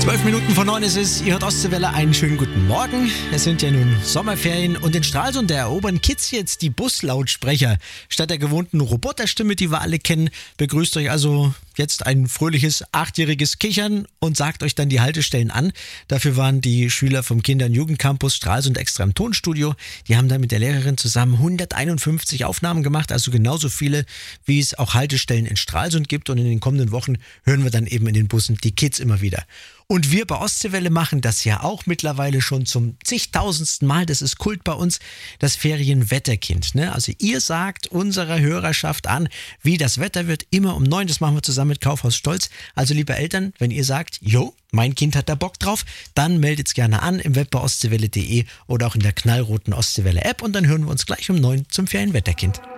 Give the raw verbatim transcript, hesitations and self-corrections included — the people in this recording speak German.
Zwölf Minuten vor neun ist es, ihr hört Ostseewelle, einen schönen guten Morgen. Es sind ja nun Sommerferien und in Stralsund erobern Kids jetzt die Buslautsprecher. Statt der gewohnten Roboterstimme, die wir alle kennen, begrüßt euch also jetzt ein fröhliches achtjähriges Kichern und sagt euch dann die Haltestellen an. Dafür waren die Schüler vom Kinder- und Jugendcampus Stralsund extra im Tonstudio. Die haben dann mit der Lehrerin zusammen hunderteinundfünfzig Aufnahmen gemacht, also genauso viele, wie es auch Haltestellen in Stralsund gibt. Und in den kommenden Wochen hören wir dann eben in den Bussen die Kids immer wieder. Und wir bei Ostseewelle machen das ja auch mittlerweile schon zum zigtausendsten Mal. Das ist Kult bei uns, das Ferienwetterkind. Ne? Also ihr sagt unserer Hörerschaft an, wie das Wetter wird, immer um neun. Das machen wir zusammen mit Kaufhaus Stolz. Also liebe Eltern, wenn ihr sagt, jo, mein Kind hat da Bock drauf, dann meldet's gerne an im Web bei ostseewelle punkt de oder auch in der knallroten Ostseewelle App und dann hören wir uns gleich um neun zum Ferienwetterkind.